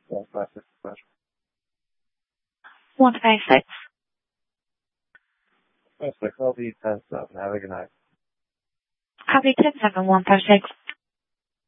156. 156. I'll be 10-7. Have a good night. Copy 10-7, 156.